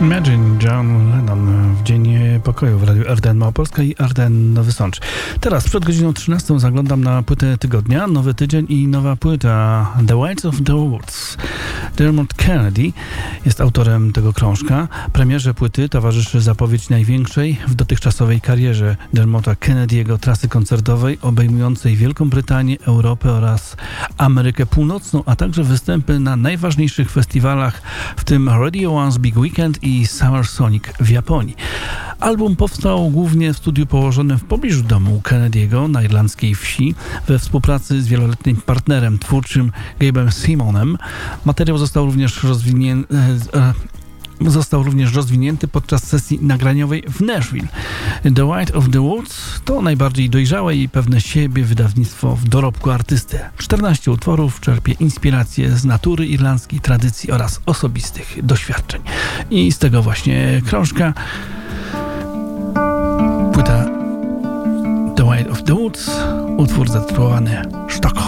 Imagine John Lennon w Dzień Pokoju w Radiu RDN Małopolska i RDN Nowy Sącz. Teraz przed godziną 13 zaglądam na płytę tygodnia, nowy tydzień i nowa płyta The Whites of the Woods. Dermot Kennedy jest autorem tego krążka. Premierze płyty towarzyszy zapowiedź największej w dotychczasowej karierze Dermota Kennedy'ego trasy koncertowej obejmującej Wielką Brytanię, Europę oraz Amerykę Północną, a także występy na najważniejszych festiwalach, w tym Radio One's Big Weekend i Summer Sonic w Japonii. Album powstał głównie w studiu położonym w pobliżu domu Kennedy'ego na irlandzkiej wsi we współpracy z wieloletnim partnerem twórczym Gabe'em Simonem. Materiał został również rozwinięty podczas sesji nagraniowej w Nashville. The White of the Woods to najbardziej dojrzałe i pewne siebie wydawnictwo w dorobku artysty. 14 utworów czerpie inspiracje z natury irlandzkiej, tradycji oraz osobistych doświadczeń. I z tego właśnie krążka płyta The White of the Woods, utwór zatytułowany Sztokholm.